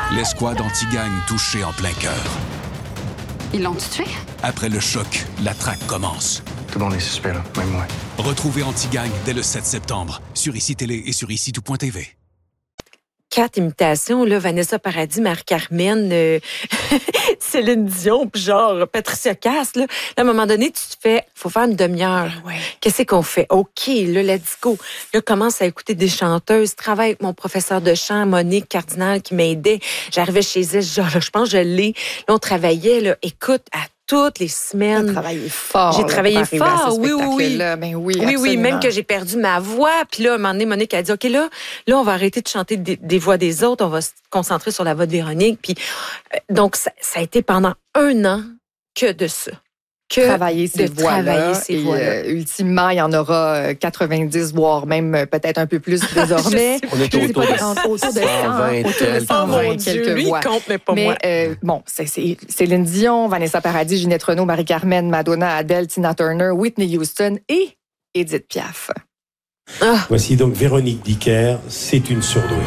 L'escouade anti-gang touchée en plein cœur. Ils l'ont tué? Après le choc, la traque commence. Tout le monde est suspect, là, même moi. Retrouvez Anti-Gang dès le 7 septembre sur ICI Télé et sur ICI-tout.tv. 4 imitations, là, Vanessa Paradis, Marie-Carmen, Céline Dion, puis genre Patricia Cass, là. À un moment donné, tu te fais, faut faire une demi-heure. Ouais. Qu'est-ce qu'on fait? OK, là, let's go. Là, commence à écouter des chanteuses, travaille avec mon professeur de chant, Monique Cardinal, qui m'aidait. J'arrivais chez elle, genre, là, je pense que je l'ai. Là, on travaillait, là, écoute, à toutes les semaines. J'ai travaillé fort. J'ai travaillé pour arriver à fort, ce oui. spectacle-là. Ben oui, Oui, absolument. même que j'ai perdu ma voix. Puis là, à un moment donné, Monique a dit, OK, là, on va arrêter de chanter des voix des autres. On va se concentrer sur la voix de Véronique. Puis, donc, ça a été pendant 1 an que de ça. Travailler ces voix-là. Ultimement, il y en aura 90, voire même peut-être un peu plus désormais. On est autour de 120 quelques voix. Compte, mais pas moi. Bon, c'est Céline Dion, Vanessa Paradis, Ginette Renault, Marie-Carmen, Madonna, Adele, Tina Turner, Whitney Houston et Édith Piaf. Voici donc Véronique Dicker, c'est une surdouée.